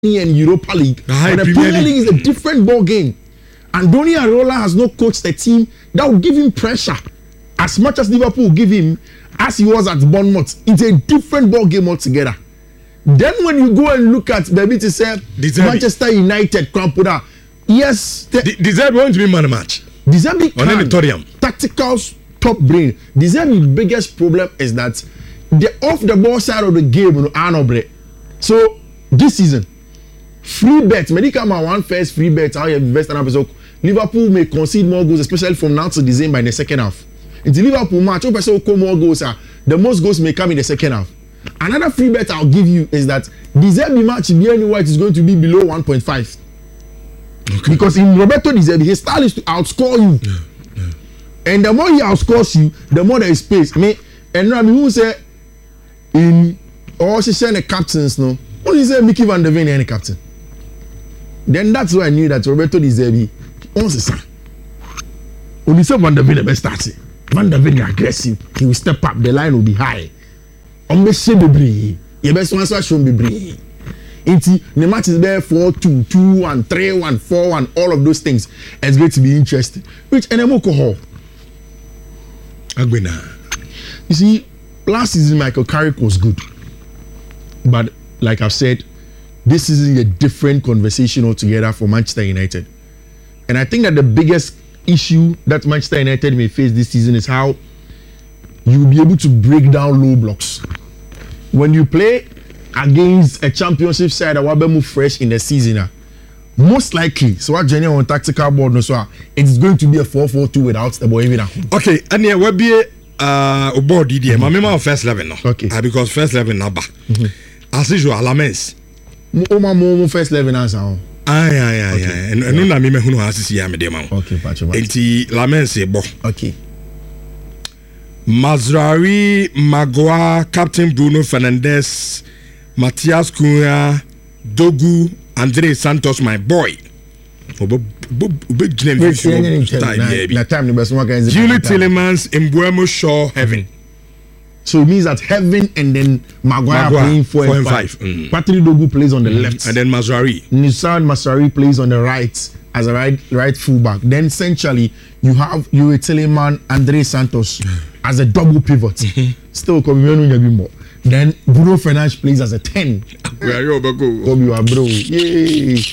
and Europa League. But the Premier League is a different ball game. Andoni Iraola has not coached a team that will give him pressure as much as Liverpool will give him as he was at Bournemouth. It's a different ball game altogether. Then when you go and look at maybe to say Manchester United, Krampoda, yes, Deserve won't be man match. Deserve can tactical top brain. Deserve's biggest problem is that the off the ball side of the game are not break. So this season, free bet, medical man one first free bet. How you invest an episode? Liverpool may concede more goals, especially from now to December in the second half. It's the Liverpool match. If I come more goals, the most goals may come in the second half. Another free bet I'll give you is that De Zerbi match in the anywhere is going to be below 1.5. Okay. Because in Roberto De Zerbi, his style is to outscore you. Yeah. And the more he outscores you, the more there is space. And I mean, who say in or she said the captains no? Only say Mickey Van der Ven any captain. Then that's why I knew that Roberto De Zerbi owns the son. Only say Van der Ven the best starting. Van der Ven is aggressive. He will step up. The line will be high. Ombese bebre. Your best one so show bebre. Inti the match is there 4-2, 2-1, 3-1, 4-1. All of those things. It's going to be interesting. Which NMO cohort? Agbena. You see, last season Michael Carrick was good, but like I've said, this is a different conversation altogether for Manchester United. And I think that the biggest issue that Manchester United may face this season is how you will be able to break down low blocks. When you play against a championship side that will move fresh in the season, most likely, so what Jenny on tactical board, no, so it's going to be a 4-4-2 without the boy even. Okay, and yeah, we'll be board DDM. My member first 11 now. Okay. Because first 11 now back. As usual, Lamens. Mo first 11 answer. Aye. And no na me hunu asisi ya me dem. Okay, patch. Enti Lamens e bo. Okay. Mazraoui, Maguire, Captain Bruno Fernandes, Matthias Cunha, Dogu, Andre Santos, my boy. Julie Tielemans, Mbeumo, Shaw, Heaven. So it means that Heaven and then Maguire playing 4 and 5. Patrick Dogu plays on the left. And then Mazraoui. Nissan Mazraoui plays on the right as a right fullback. Then essentially you have Julie Tielemans, Andre Santos as a double pivot. Still more. Then Bruno Fernandes plays as a 10. Kobe wa bro. Yay.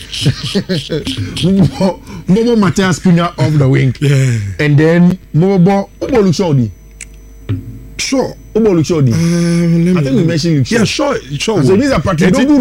Momo Matthias Cunha off the wing. Yeah. And then Momo Luxodi. Sure. I think we mentioned Luke. Yeah, sure. So these are Patrick Dogu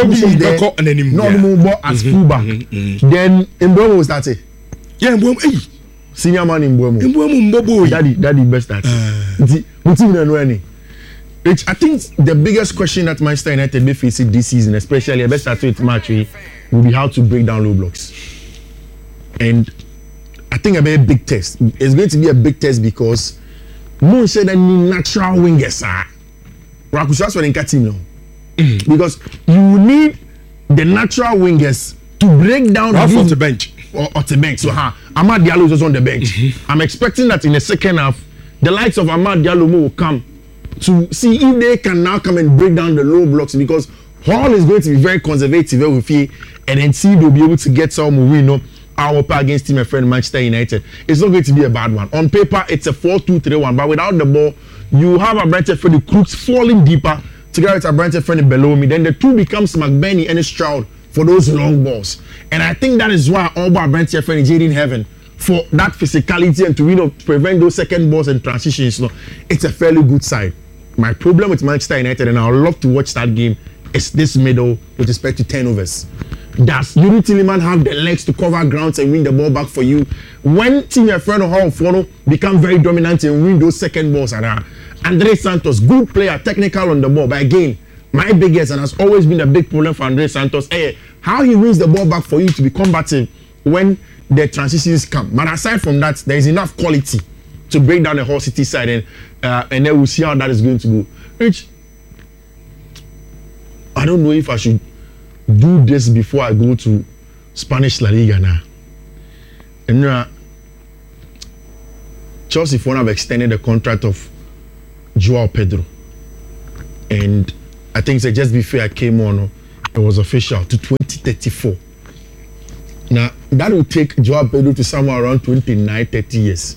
as fullback. Then Mbeumo will start it. Yeah, Mbeumo. Senior man in Mbeumo. Daddy best at it. Which I think the biggest question that Manchester United may face this season, especially a best at it match, will be how to break down low blocks. And I think a very big test. It's going to be a big test because no said any natural wingers are Rakusha's for the team now. Because you need the natural wingers to break down off the bench. Or the bench. So Amad Diallo is also on the bench. I'm expecting that in the second half, the likes of Amad Diallo will come to see if they can now come and break down the low blocks, because Hall is going to be very conservative with you, and then see they'll be able to get some win our against team friend Manchester United. It's not going to be a bad one. On paper, it's a 4-2-3-1, but without the ball, you have a Brentford friend the Crooks falling deeper together with a Brentford friend below me. Then the two becomes McBurney and Stroud for those long balls. And I think that is why all about Brentford friend is in heaven for that physicality and to prevent those second balls and transitions. It's a fairly good side. My problem with Manchester United, and I would love to watch that game, is this middle with respect to turnovers. Does Julie Tielemans have the legs to cover grounds and win the ball back for you? When Team Efreno Hall Fono become very dominant and win those second balls, Andre Santos, good player, technical on the ball, but again, my biggest and has always been a big problem for Andre Santos, how he wins the ball back for you to be combative when the transitions come. But aside from that, there is enough quality to break down the whole City side, and then we'll see how that is going to go. Which I don't know if I should do this before I go to Spanish La Liga now. And Chelsea have extended the contract of Joao Pedro, and I think just before I came on, it was official to 2034. Now that will take Joao Pedro to somewhere around 29, 30 years.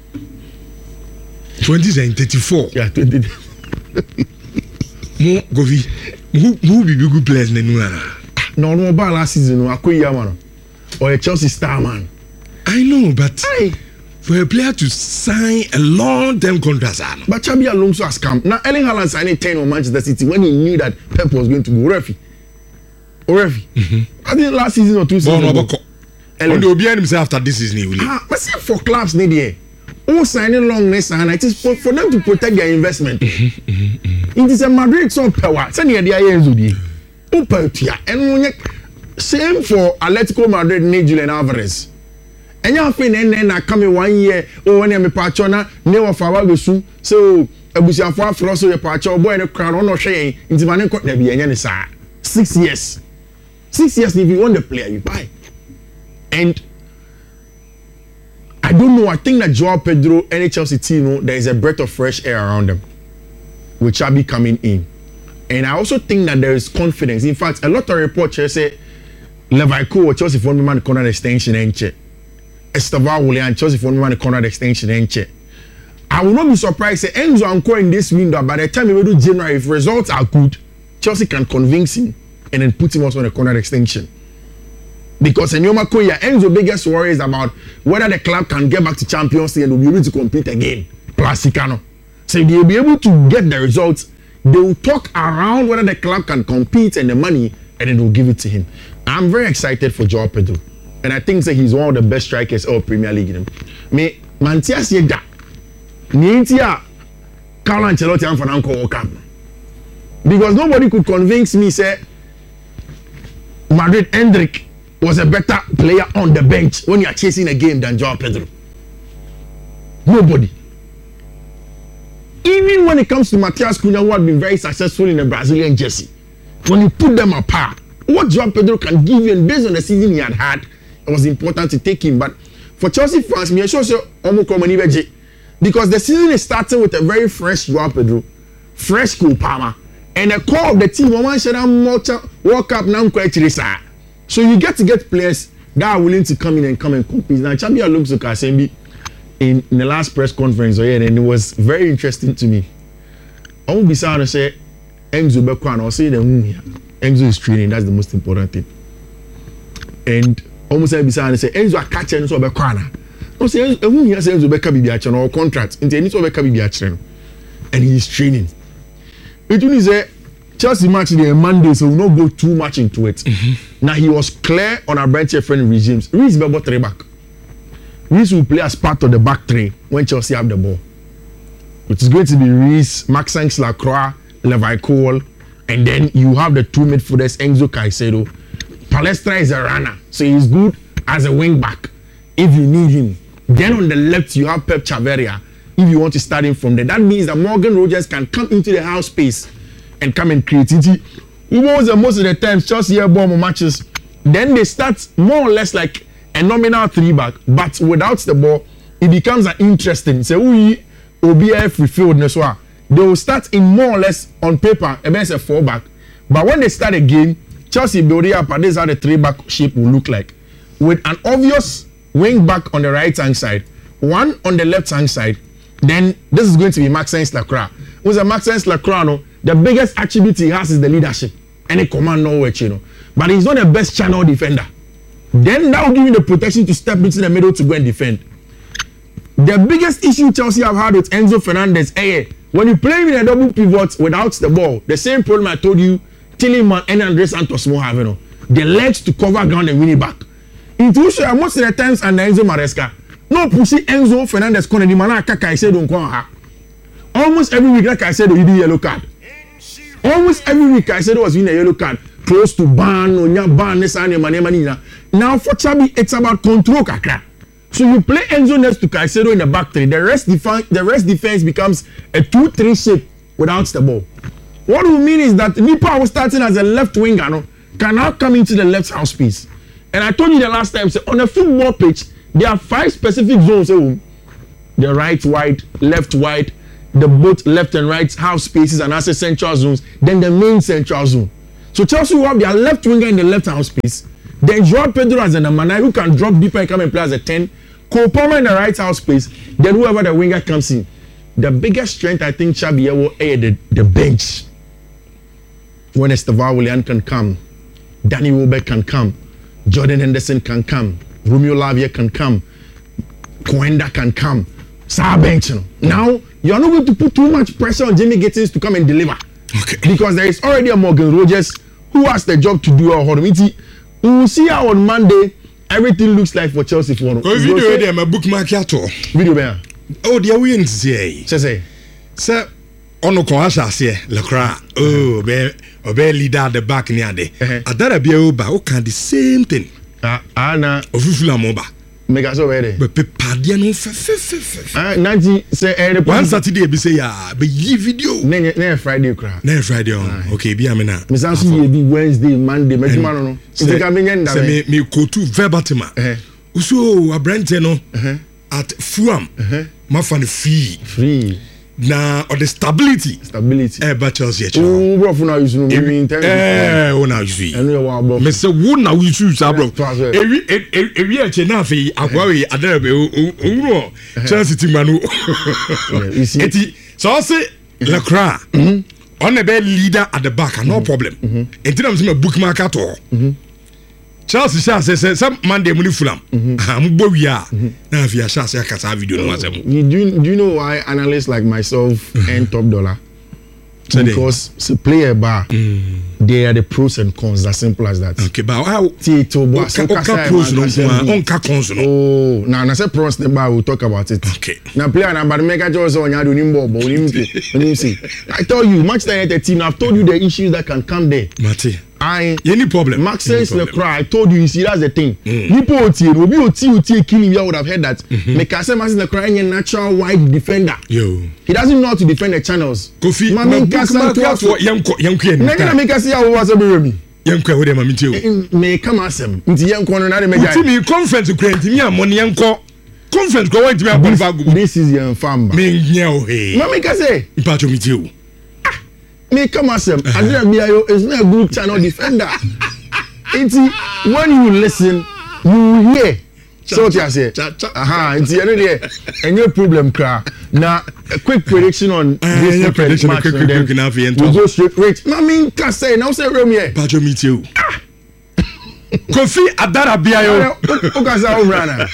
2034. Yeah, 20. Mo Govi, who be good players in the new era? No about last season. Akoya man, or a Chelsea star man. I know, but for a player to sign a long-term contract, but Xabi Alonso has come. Now Erling Haaland signed 10 on Manchester City when he knew that Pep was going to go. Orefi. I think last season or 2 seasons ago. On the Obian himself after this season, but say for clubs need here. Who signing long next and it is for them to protect their investment. It is a Madrid so power. Send the idea Zudi. And same for Atletico Madrid need Julian Alvarez. And you fin and I come in 1 year when I'm a patchona, never for Agusu. So a bushia for also a patcho boy and a crown on or shay into my court never any 6 years. 6 years if you want the player you buy. And I don't know. I think that Joao Pedro, any Chelsea team, there is a breath of fresh air around them, with Xabi coming in. And I also think that there is confidence. In fact, a lot of reports say Levaiko or Chelsea for man corner extension and check. Estevan Willian Chelsea for man corner extension and check. I will not be surprised. Say Enzo Anko in this window. By the time we do January, if results are good, Chelsea can convince him and then put him also on a corner extension. Because Enyoma Koya, Enzo's biggest worry is about whether the club can get back to Champions League and will be able to compete again. Plasticano. So if they'll be able to get the results, they will talk around whether the club can compete and the money, and then they'll give it to him. I'm very excited for Joao Pedro. And I think that he's one of the best strikers of Premier League. Me, Mantia Siega, Nientia, Carlo Ancelotti and Fernando World Cup. Because nobody could convince me, say, Madrid Hendrik was a better player on the bench when you are chasing a game than Joao Pedro. Nobody. Even when it comes to Matias Cunha, who had been very successful in the Brazilian jersey, when you put them apart, what Joao Pedro can give you, and based on the season he had, it was important to take him. But for Chelsea fans, me sure because the season is starting with a very fresh Joao Pedro, fresh Cole Palmer, and the core of the team, one should World Cup now quite. So you get to get players that are willing to come in and compete. Now Xabi Alonso Kasembi in the last press conference, and it was very interesting to me. I won't be sad to say Enzo Bekwan. I'll say the Enzo is training. That's the most important thing. And almost every time I say Enzo a catcher and so Bekwan. No say Enzo Beka Bibiachan or contract. Into any sort of Beka Bibiachan, and he is training. It means that Chelsea match the Monday, so we'll not go too much into it. Now he was clear on our bench friend regimes. Reece will three back. Reece will play as part of the back three when Chelsea have the ball. It is going to be Reece, Maxence Lacroix, Levi Cole, and then you have the two midfielders Enzo Caicedo. Palestra is a runner, so he's good as a wing back if you need him. Then on the left you have Pep Chaveria if you want to start him from there. That means that Morgan Rogers can come into the half space and come and create it. Most of the times Chelsea have bomb matches, then they start more or less like a nominal 3-back, but without the ball, it becomes an interesting. So we OBF field they will start in more or less on paper against a 4-back, but when they start a game, Chelsea build it up, and this is how the 3-back shape will look like, with an obvious wing back on the right hand side, one on the left hand side. Then this is going to be Maxence Lacroix. Who's a Maxence Lacroix? The biggest attribute he has is the leadership. Any command nowhere, but he's not the best channel defender. Then that will give you the protection to step into the middle to go and defend. The biggest issue Chelsea have had with Enzo Fernandez, when you play with a double pivot without the ball, the same problem I told you, Tielemans and Andres Santos will have, the legs to cover ground and win it back. It will show most of the times under Enzo Maresca. No pushing Enzo Fernandez corner the man Kaka I said don't come her. Almost every week, like I said, he did yellow card. Almost every week I said it was in a yellow card. Close to ban or nya ban this and manina. Now for Xabi, it's about control kakra. So you play Enzo next to Caicedo in the back three. The rest defense becomes a 2-3 shape without the ball. What we mean is that Nipa was starting as a left winger, can now come into the left half space. And I told you the last time, so on a football pitch, there are 5 specific zones. The right wide, left wide, the both left and right half spaces and also central zones, then the main central zone. So Chelsea will have their left winger in the left half space. Then Joao Pedro as a number 9 who can drop deeper and come and play as a 10. Cole Palmer in the right half space. Then whoever the winger comes in. The biggest strength I think Xabi will aid the bench. When Estevao Willian can come, Danny Welbeck can come, Jordan Henderson can come, Romeo Lavia can come, Coenda can come. Sa bench. Now you are not going to put too much pressure on Jamie Gittins to come and deliver. Okay. Because there is already a Morgan Rogers who has the job to do a Hormiti. We will see how on Monday everything looks like for Chelsea for video there, my bookmark yato. Video there. Oh, they are winning say. Sir, ono ko asase lekra. Oh, be leader at the back near there. Adara bia oba, o can the same thing. Ana ofufula moba. Mega so where but padia no fe. Nanti say one Saturday be say ya be yi video. Na Friday kra. Na Friday on. Okay, be amena. Me sanso ye bi Wednesday, Monday, mejuma no. Say ka me nyanda. Say me go to verbatima. Uso abrante no at Fulham. Ma fan free. Na or the stability but Chelsea oh bro for now you know me in terms na you see me say wo na we choose bro ewi eche na fe agwawe adarabe owuro Chelsea team anu eti so say Lecra on the leader at the back no problem enti na me bookmark at all Chelsea say some Monday money Fulham am bo wi a na fi a say akasa video no asem do you know why analysts like myself and Top Dollar because to play a bar they are the pros and cons as simple as that. Okay, but how Tito boss pros no onka cons no oh now na say pros the bar we'll talk about it. Okay, now player na but make just on ya do nimbo but you see I tell you Manchester United team I've told you the issues that can come there. Mate any problem? Maxence Lecra, I told you see that's the thing. People OT killing you would have heard that. Maxence Lecra is a natural wide defender. Yo. He doesn't know how to defend the channels. Kofi, me come asem. Nti yanko no na de meja. Nti me conference grant me amoni yanko. Conference go want me abon this is your famba. Me nya o he. Mama ka say. Ipacho mi ti o. Me come asem. Adria Biayo is not a good channel defender. Nti when you listen, you hear. So what you say? Nti you know there. Any problem cra. Now a quick prediction on this prediction match. We go straight. Wait, Mama ka say now say room here. Ipacho mi ti o. Kofi Adara Biayo. Okaza Obrana.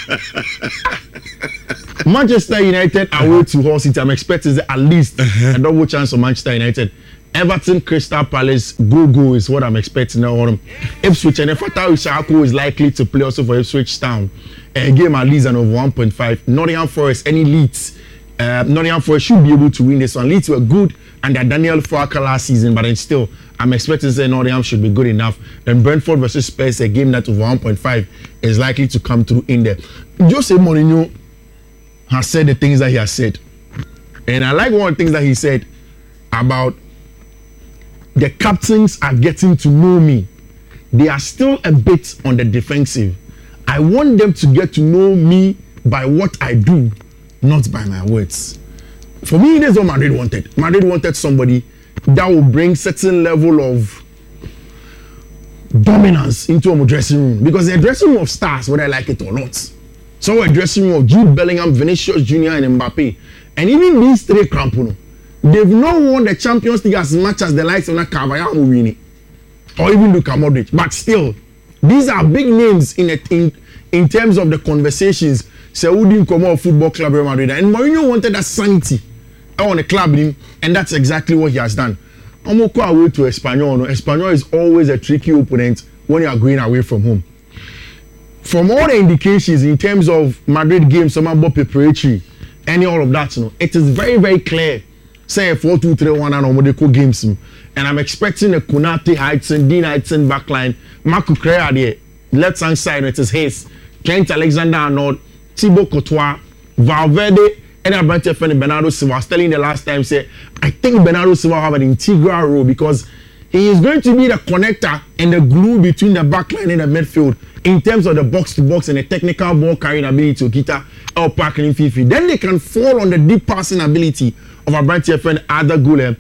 Manchester United away to Hull City. I'm expecting at least a double chance of Manchester United. Everton Crystal Palace go is what I'm expecting now. Ipswich and Fatah Ishako is likely to play also for Ipswich Town. A game at least an over 1.5. Nottingham Forest any Leeds. Nottingham Forest should be able to win this one. Leeds were good under Daniel Farke last season, but then still I'm expecting that Nottingham should be good enough. Then Brentford versus Spurs, a game that over 1.5 is likely to come through in there. Jose Mourinho has said the things that he has said. And I like one of the things that he said about the captains are getting to know me. They are still a bit on the defensive. I want them to get to know me by what I do, not by my words. For me, that's what Madrid wanted. Madrid wanted somebody that will bring certain level of dominance into a dressing room. Because the dressing room of stars, whether I like it or not. So a dressing room of Jude Bellingham, Vinicius Jr. and Mbappe. And even these three Crampono, they've not won the Champions League as much as the likes of Carvajal will win it. Or even Luka Modric. But still, these are big names in terms of the conversations. Saudi Nkomo Football Club Real Madrid. And Mourinho wanted that sanity on the club, and that's exactly what he has done. Omoko away to Espanyol. Espanyol is always a tricky opponent when you are going away from home. From all the indications in terms of Madrid games, some about preparatory, and all of that, it is very, very clear. Say 4-2-3-1 and Omodeko games, and I'm expecting a Konate Heitsen, Dean Heitsen backline, Marco Correa there, left hand side, it is his, Trent Alexander-Arnold, Thibaut Courtois, Valverde. And I'm about to friend Bernardo Silva. I was telling the last time, say, I think Bernardo Silva will have an integral role because he is going to be the connector and the glue between the backline and the midfield in terms of the box-to-box and the technical ball carrying ability to Kita or Parkin Fifi. Then they can fall on the deep passing ability of our brand friend Ada Gule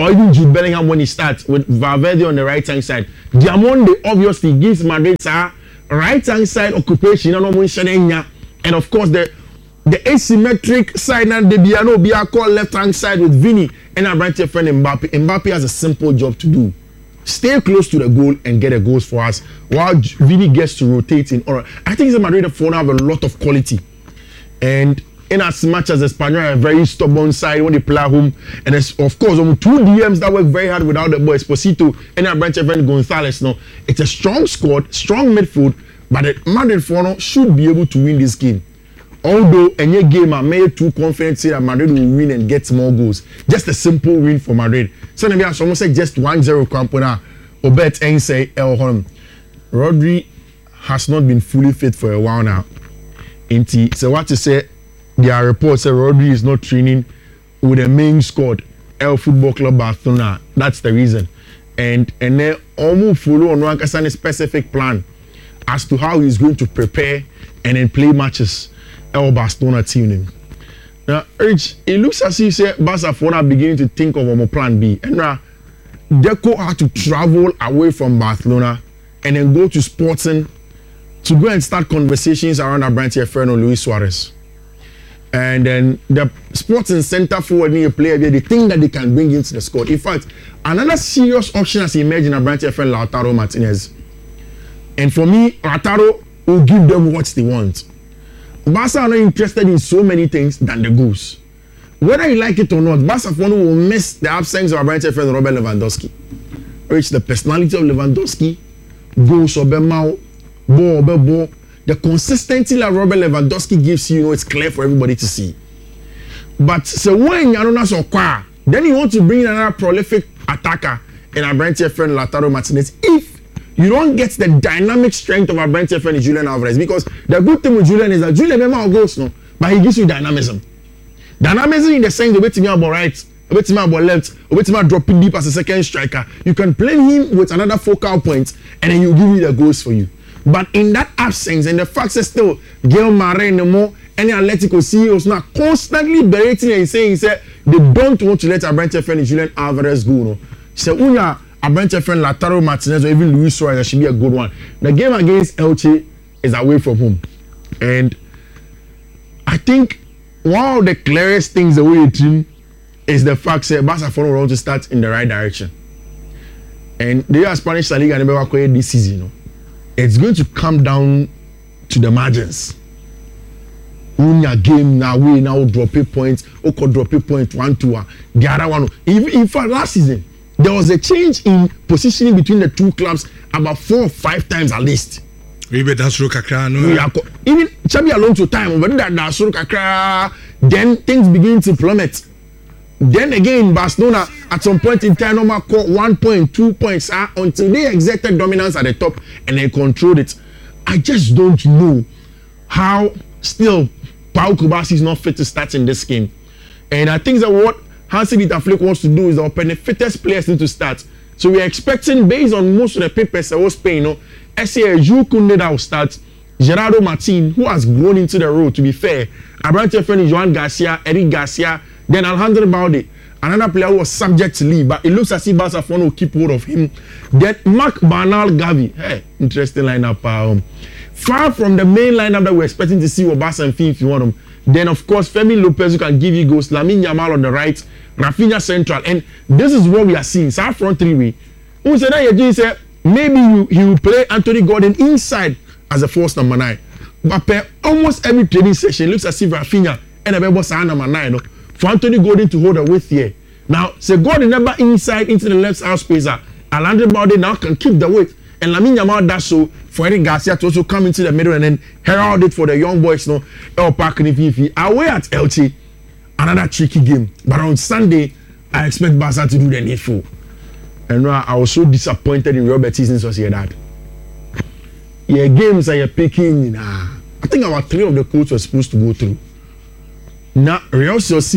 or even Jude Bellingham when he starts with Valverde on the right hand side. Diamonde obviously gives Madrid right hand side occupation and of course the asymmetric side now the Biano call left hand side with Vini and our right friend Mbappe. Mbappe has a simple job to do. Stay close to the goal and get the goals for us while Vini gets to rotate in order. I think the Madrid have a lot of quality, and in as much as Espanyol are a very stubborn side when they play at home, and there's of course two DMs that work very hard without the boy Esposito and our branch friend Gonzalez. No, it's a strong squad, strong midfield, but the Madrid should be able to win this game. Although any game I made too confident say that Madrid will win and get more goals. Just a simple win for Madrid. So maybe I almost say just 1-0 Crampona. Obet and say El Holm. Rodri has not been fully fit for a while now. So what to say? There are reports that Rodri is not training with the main squad, El Football Club Barcelona. That's the reason. And then almost follow on one specific plan as to how he's going to prepare and then play matches. El Barcelona team. Now, it looks as if Barcelona are beginning to think of a plan B. And now, Deco had to travel away from Barcelona and then go to Sporting to go and start conversations around our branch Fernando Luis Suarez. And then the Sporting center forward near player, they think that they can bring into the squad. In fact, another serious option has emerged in our branch friend Lautaro Martinez. And for me, Lautaro will give them what they want. Barca are not interested in so many things than the goals. Whether you like it or not, Barca will miss the absence of our bright friend Robert Lewandowski. Which the personality of Lewandowski, goals or ball, the consistency that Robert Lewandowski gives you, it's clear for everybody to see. But so when you're not so quiet, then you want to bring in another prolific attacker in our bright friend Lautaro Martinez. If you don't get the dynamic strength of our branch friend Julian Alvarez, because the good thing with Julian is that Julian never goes, no, but he gives you dynamism. Dynamism in the sense the way to me about right, the way to me about left, the way to me dropping deep as a second striker. You can play him with another focal point, and then he'll give you the goals for you. But in that absence, and the fact that still Gail Mare no more, any Atletico CEOs now constantly berating and saying they don't want to let our branch friend Julian Alvarez go. No, so Unya. A bench friend Lautaro Martinez or even Luis Suarez should be a good one. The game against Elche is away from home. And I think one of the clearest things the way team is the fact that Barcelona want to start in the right direction. And the Spanish La Liga never this season. You know, it's going to come down to the margins. Win your game now, we now drop a point, or could drop a point 1-2. The other one, in fact, last season. There was a change in positioning between the two clubs about 4 or 5 times at least. Even Xabi alone to time, but then things begin to plummet. Then again, Barcelona at some point in time, normal caught 1 point, 2 points until they exerted dominance at the top and they controlled it. I just don't know how still Pau Kubasi is not fit to start in this game. And I think that what Hansi Dieter Flick wants to do is open the fittest players need to start. So we're expecting, based on most of the papers that was paying, Jules Koundé that will start, Gerardo Martin, who has grown into the role, to be fair, Abrante friend Joan Garcia, Eric Garcia, then Alejandro Balde, another player who was subject to leave, but it looks as if Barcelona will keep hold of him. Then Marc Bernal Gavi, interesting lineup. Far from the main lineup that we're expecting to see with Barca and Fee if you want them. Then of course Fermin Lopez who can give you goals, Lamine Yamal on the right, Rafinha central, and this is what we are seeing. So our front three-way. Who said that you said maybe he will play Anthony Gordon inside as a false number 9. But per almost every training session, it looks as if Rafinha and a was number 9. For Anthony Gordon to hold a width here. Now, say Gordon never inside into the left half spacer. Alejandro Balde now can keep the width. And Lamine Yamal does so for Eric Garcia to also come into the middle and then herald it for the young boys, El Park and Fifi. Away at Elche, another tricky game. But on Sunday, I expect Barca to do the needful. And I was so disappointed in Real Betis in Sociedad. Yeah, games are picking. I think about 3 of the coaches were supposed to go through. Now, Real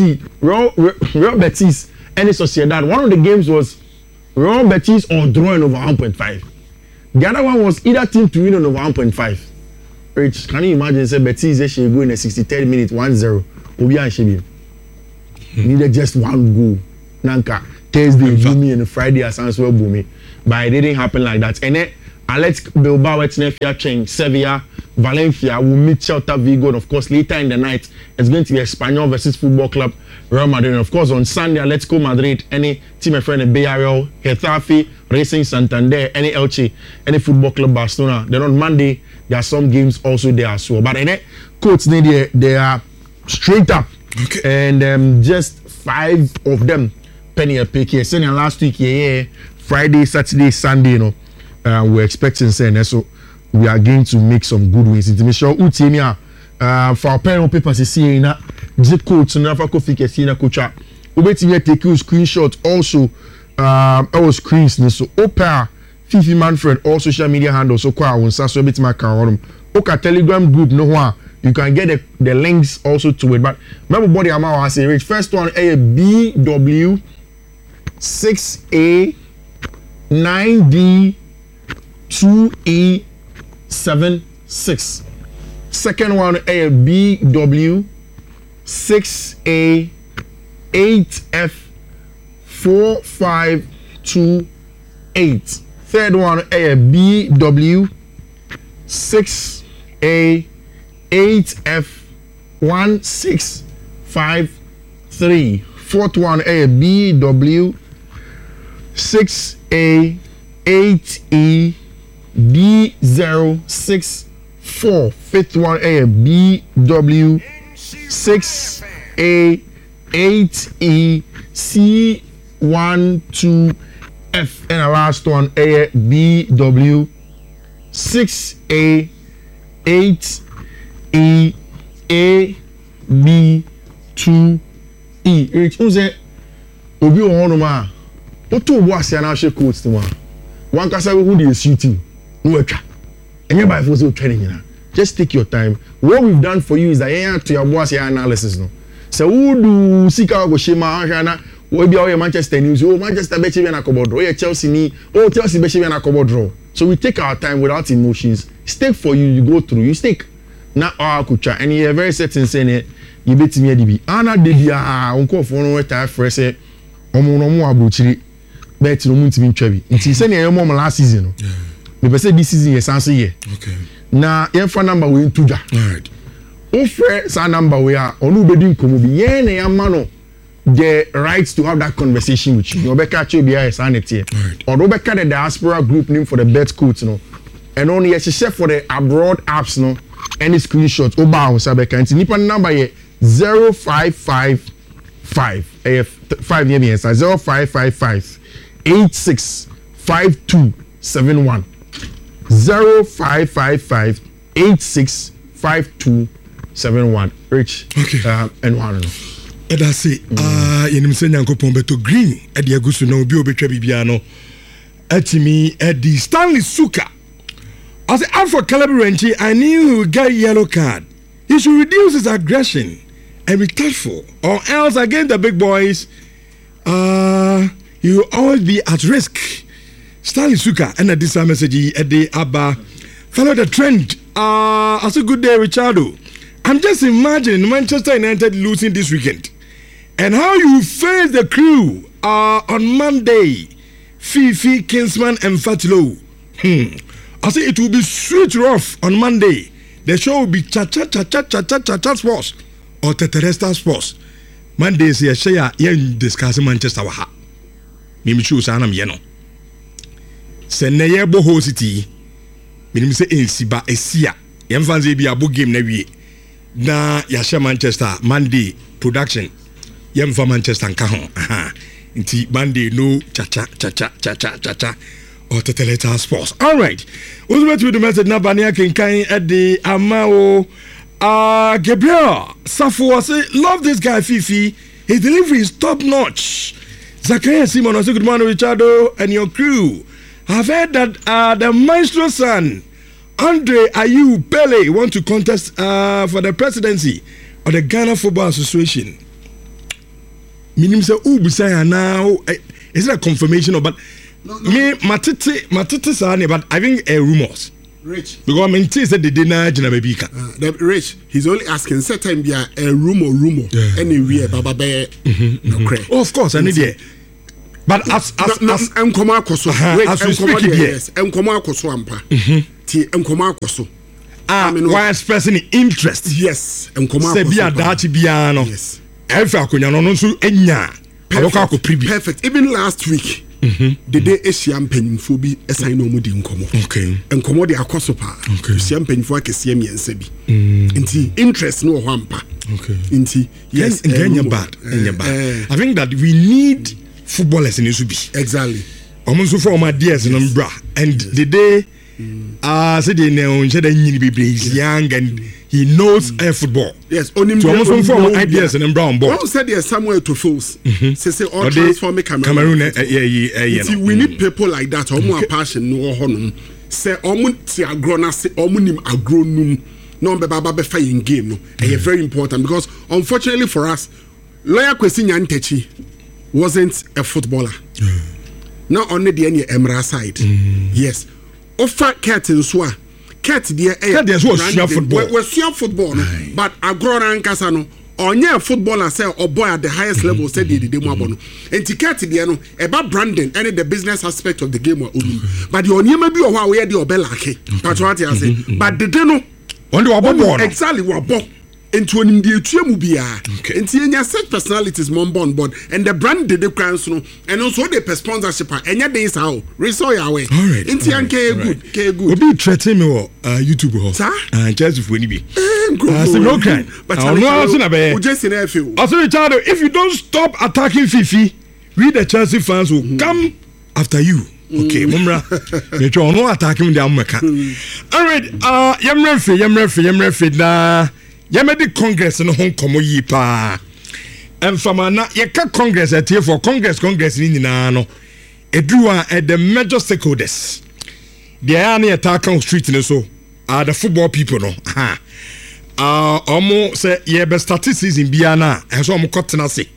Betis and Sociedad, one of the games was Real Betis or drawing over 1.5. The other one was either team to win on over 1.5. Rich, can you imagine say Betis should go in a 63rd minute 1-0. Obi and Shebi needed just 1 goal. Nanka Thursday boom and Friday as well boom. But it didn't happen like that. And then Athletic Bilbao Etnefia change Sevilla, Valencia will meet Celta Vigo, and of course later in the night it's going to be Espanyol versus Football Club Real Madrid. And of course on Sunday Atletico Madrid, any team of friend in Villarreal, Getafe, Racing Santander, any Elche, any Football Club Barcelona. Then on Monday there are some games also there as well. But then coach they are straight up, and just 5 of them penny a pick here. Saying last week Friday, Saturday, Sunday, you know. We're expecting saying so we are going to make some good wins. Into sure Utimia for our pen on paper see na the coach na for coffee ke see na coach ubetimi take you screenshot also our screens so Opa Fifi Manfred all social media handles so kwa wonsa so betimi aka on oka Telegram group no ho you can get the links also to it. But remember body amount I say reach first one a BW 6A 9D 2E76. Second one a BW 6A 8F 4528. Third one a BW 6A 8F 1653. Fourth one a BW 6A 8E D064. Fifth one a BW 6A 8E C12F, and the last one a BW 6A 8E AB2E. It was a obi on ma. What to was an actual coach to one can say who they suit you. No etwa. Enye by force training. Just take your time. What we've done for you is that you to your boss analysis no. So who do sika go shema anhana we be our Manchester news. Oh Manchester be na draw. Oh Chelsea ni. Oh Chelsea be na draw. So we take our time without emotions. Stake for you, you go through. You stake. Na akucha and you very certain saying you bet me DB. Ana DB unko for no time for say omo no mo abrochiri. Bet no muntu bi ntwa bi. Nti say na yemo last season no. Me be say this season yes answer here. Okay. Na yen for number we ntuja. All right. Ofre sa number we are onu bedi nkomo bi. Yen na yama no the rights to have that conversation with you. You be catch you be here sanity. Or do be catch the diaspora group name for the bet coach no. And only yes share for the abroad apps no. Any screenshots oba on sabeka nti nipa number here 0555 5 near me answer 0555 865271 0555 865271 rich and one and I say yenim se nyankopon beto green e de agusu na obi obetwa bibia no atimi e di Stanley Suka. As Alpha Calabarenchi, I knew he would get a yellow card. He should reduce his aggression and be thoughtful, or else against the big boys, he will always be at risk. Stanley Suka and this message at the Abba follow the trend. As a good day, Richardo. I'm just imagining Manchester United losing this weekend and how you face the crew on Monday. Fifi, Kinsman, and Fatilo. I say it will be sweet rough on Monday. The show will be cha sports or Teteresta sports. Monday is a share yen discussing Manchester waha. Mimi choose anam yeno. Seneye boho city. Mimi say ensiba esia. Yem fancy be a book game na wie. Na ya share Manchester Monday production. Yem for Manchester nka ho. Inti Monday no cha or Teteleta Sports. All right. Who's with the message now? Bania Kinkai at the Amao. Gabriel Safo say, love this guy Fifi. His delivery is top notch. Zachariah Simon also good morning, Richardo and your crew. I've heard that the maestro son Andre Ayew Pele want to contest for the presidency of the Ghana Football Association. Minim say Ubisaya now. Is it a confirmation or but? No. Me matete sane, but I think rumors. Rich. Because I mean, said the dinner jina bebika. Rich. He's only asking certain be a rumor. Anywhere, Baba Bear. No credit. Oh, of course, I need it. But as enkomo akoso. As we speak here. Enkomo akoso ampa. Ti enkomo akoso. Why expressing interest? Yes, enkomo akoso. Se bia dachi bia no. Yes. Efa akonya no nso enya. Perfect. Even last week, the day Asian Pennyfo be assigned no mudi nkomo. Okay. Nkomo de akoso pa. Asian Pennyfo akese miensa bi. Nti interest no hampa. Okay. Nti yes, bad. I think that we need footballers in Isubi. Exactly. Almost for my dears and bra. And the day said they know he's young and he knows football. Yes, only to almost form ideas and brown ball. One said there's somewhere to fools. Say all transform Cameroon. We need people like that. Omo passion no honum. Say omo ti agrona say omo nim agronum. No be baba be fire game no. Very important because unfortunately for us, Lawyer Kwesi Nyantechi wasn't a footballer. Not only the any Emra side. Yes. Offer curtain so Cat dear football. We're football, but agrona nkasa no onye footballer say or boy at the highest level said the demo abono. And ticket dear no about branding and the business aspect of the game were but the onyema bi o wa we the obelake. Patriot say but the no exactly what into an individual bia into any such personalities mon board and the brand the crowns no and also the sponsorship and your days how resort away into good will be threatening me YouTube and just if we be no crime but if you don't stop attacking Fifi we the Chelsea fans will come after you. Okay, Mumra, you no attacking the America. All right, Yamrefi na Yamedi Congress in Hong Kong yipa. And from na yeka Congress at here for Congress in no. Edua at the major stakeholders. The any attack on street and so the football people no. Omo say ye be statistics in Biana and so omo kotena se.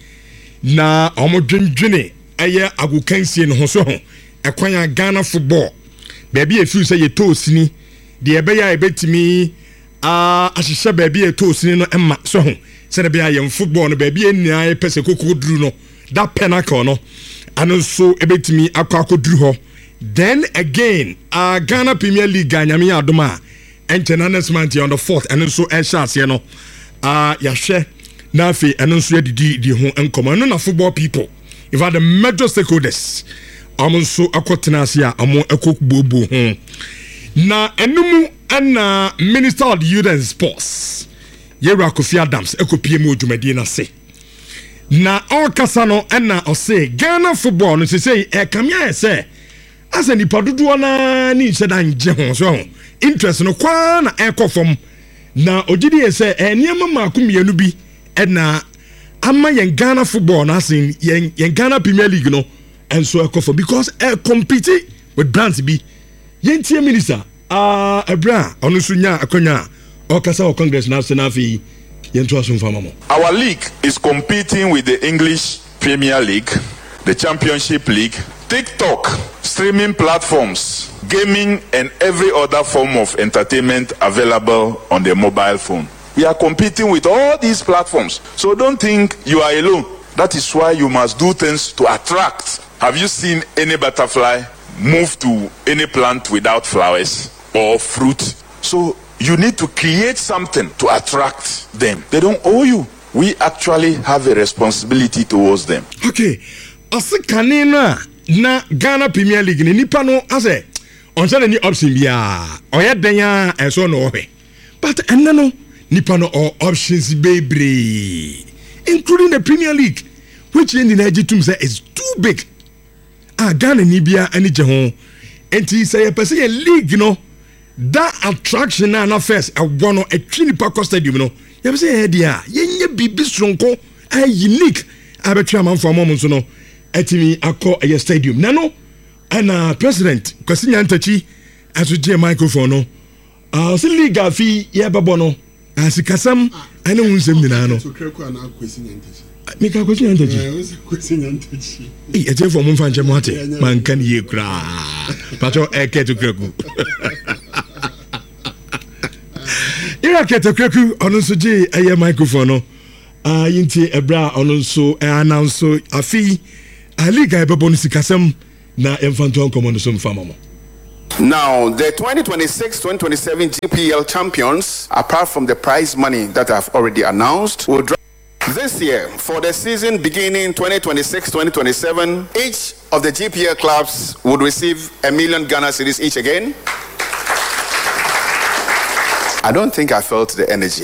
Na omo dwendwene eye agukansie no so ho. Ekwanya Ghana football. Baby if you say you toast ni the ebeya ebetimi ahihye baby e toast ni no emma so ho. Say the be football no baby enia pese kokoduru no. That pinnacle no. And so ebetimi akoduru ho. Then again, Ghana Premier League Ganyami Adoma enter next month on the 4th and so Eshas you know. Yahwe na fe and so di ho enkomo no na football people. If are the major stakeholders amonso akotenasia amon ekok bobo ho na enum ana Minister of Youth and Sports Yera Kofi Adams ekopie mu odwumadi na se na okasa no na o say Ghana football no say e kamia say asa nipa dodo na ni sedan je ho so interest no kwa na ekofom na ogidi say eniema makomienu bi na ama yen Ghana football na sin yen Ghana Premier League no and so for because compete with brands be yentie minister ebra onu sunya akonya okasa o Congress na senafi yentu asumfama mo. Our league is competing with the English Premier League, the Championship League, TikTok, streaming platforms, gaming and every other form of entertainment available on the mobile phone. We are competing with all these platforms. So don't think you are alone. That is why you must do things to attract. Have you seen any butterfly move to any plant without flowers or fruit? So you need to create something to attract them. They don't owe you. We actually have a responsibility towards them. Okay. Asikanina na Ghana Premier League ni nipa no ase onse ni option bia oye denya enso no ohe. But enano nipa no all options bebre including the Premier League which in the Nigeria say is too big. Ghana ni bia ani je ho enti say a person league no that attraction na first one no atwi nipa ko stadium no you say he dia yenye bibi stronko unique abetwa manfo amom so no etimi akọ a stadium na no and president Kwesi Nyantakyi aso je microphone no so league afi ye babo no asikasam ene hunsem nyina no Mika Kwesi Nyantakyi. Ete for mumfa nche mwate. Man kan ye kra. Pato eketu kreku. Ira ketu kreku onu so je eye microphone no. Yinti ebra onu so announce afi Aliga ebebo sikasem na emfanto nkomo no so mfama mo. Now, the 2026-2027 GPL champions, apart from the prize money that I've already announced, will drop this year. For the season beginning 2026-2027, each of the GPL clubs would receive $1 million Ghana cedis each again. I don't think I felt the energy.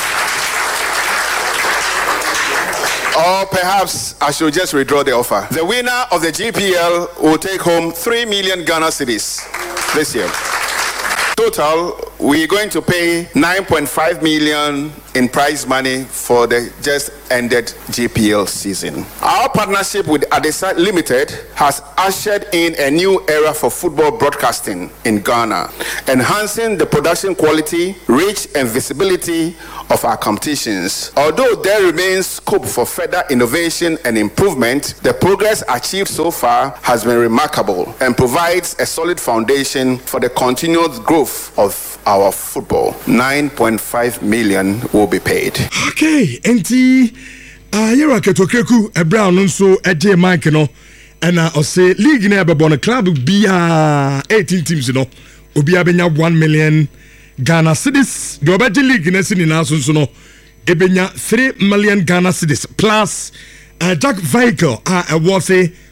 Or perhaps I should just withdraw the offer. The winner of the GPL will take home 3 million Ghana cedis this year. Total, we're going to pay 9.5 million in prize money for the just ended GPL season. Our partnership with Adesa Limited has ushered in a new era for football broadcasting in Ghana, enhancing the production quality, reach, and visibility of our competitions. Although there remains scope for further innovation and improvement, the progress achieved so far has been remarkable and provides a solid foundation for the continued growth of our football. 9.5 million will be paid. Okay, enti yera ketokeku Brown nso eje Mike no and say league na be bon club bia 18 teams no obi abenya 1 million Ghana cedis. The obaje league na sini na so no ebenya 3 million Ghana cedis plus Jack vehicle was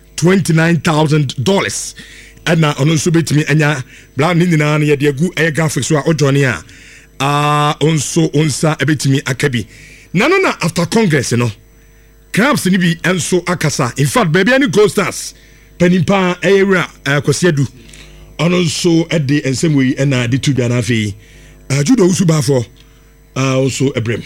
$29,000. And now on so betimi enya Brown ni na ye de agu graphics so a odone a onso onsa ebetimi akabi nano na after congress no clubs ni bi enso akasa. In fact baby any Gold Stars penimpa area kwasiadu ono so ede ensem we na de tu dwana afi judo usuba for also ebrem.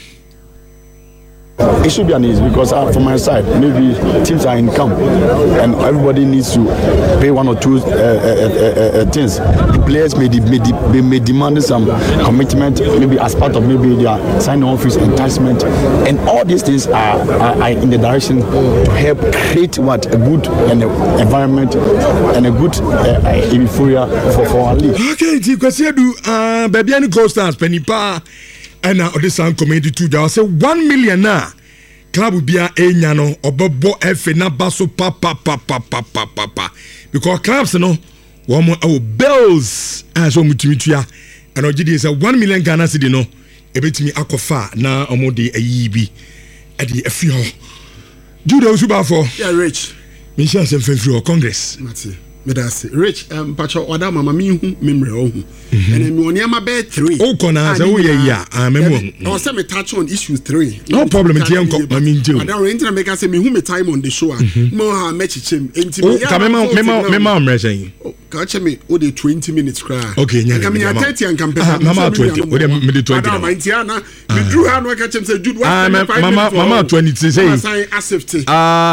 It should be an easy because from my side, maybe teams are in camp and everybody needs to pay one or two things. The players may demand some commitment, maybe as part of maybe their sign-on fees, enticement, and all these things are in the direction to help create a good environment and a good euphoria for our league. Okay, Kwasiadu, baby, any Gold Stars, Penipa. And now this sound community too. There say 1 million na club bia enya no obobo efe na baso pa because clubs no one our bills as omutimitua and ogidi say 1 million Ghana cedi no ebetimi akofa na omode ayibi e de afi ho judo usuba for yeah rich me share some free congress mati medase rich pacho oda mama mi hu memre ohu and me oniama be 3 o kona say wo ye ya memo o say me touch on issue 3 no problem tie enko mami nje oda rent na make say me hu me time on the show mo ha mechichem enti me ya mema mresen ka che me o de 20 minutes cry okay nya me 30 and campaign mama 20 o de me de 20 na ma enti ana me drew ha no ka chem say jude mama 20 say safety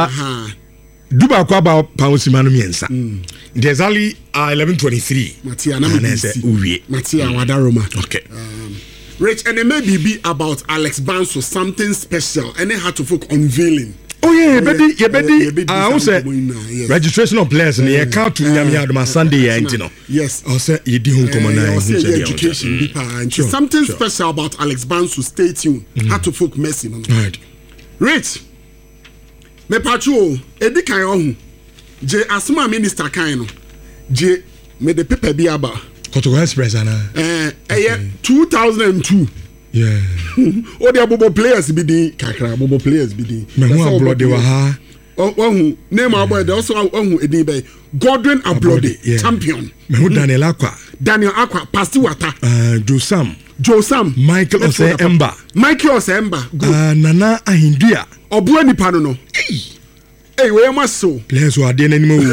Duba kwa ba pausima no miensa. There's only 11:23. Matia na me Matia Wadaroma. Okay. Rich, and it may be about Alex Banso, something special, and they had to folk unveiling. Oh yeah, you I say registration of players and you can't to me Sunday yes. I say you do education something special about Alex Banso. Stay tuned. Had to folk messing. Right. Rich. Me patrol edi kan ohun je asma minister kan no je me the paper bi aba Kotoko Express ana 2002 yeah o de bobo players bi di kakra bobo players bi di me hu Ablode wa ha ohun name abo de also ohun edi be Godwin Ablode champion me hu Daniel Akwa Pasti Wata Josam Michael Osemba Nana Ahindua Obuani nipa no hey we must so players who are there anymore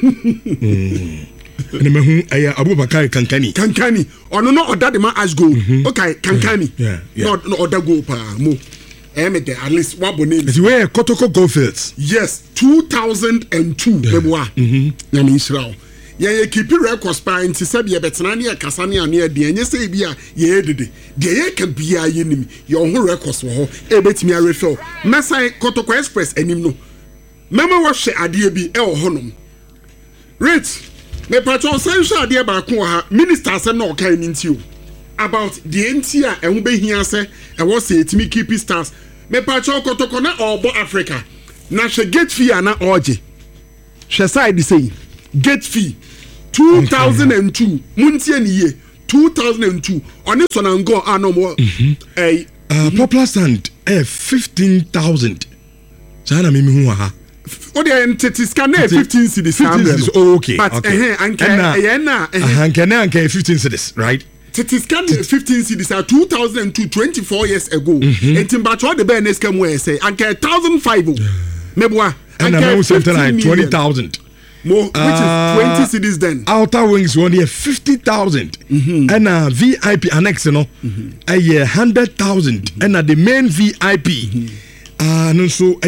and me hu Abubakar Kankani ono no oda de ma as go okay Kankani no oda go pa mo at least what name is where Kotoko Goldfields yes 2002 beboa na me Israel ye keep records pa nti se be betena ne kasa ne ane de enye se bia ye dede de ye ka bia ye nim ye ho records wo ho e betimi a refill mesai Kotoko Express anim no mema wo hwe ade bi e wo honom rich me patron say hwe ade ba ko ha minister se no kan nti o about the entia e ho behia se e wo se etimi keep stars me patron Kotoko na obo Africa na hwe gate fee na oje hwɛ side say gate fee 2002 muntie ni ye 2002 on it on go no popular stand 15,000 sana mimi hu ha o de entity scan 15 cedis okay but anke 15 cedis right titi scan 15 cedis 2002 24 years ago entim ba cho de be next come we say anke 1,005 meboa anke 20,000 more which is 20 cedis then outer wings one here 50,000 and VIP annex no 100,000 and the main VIP no so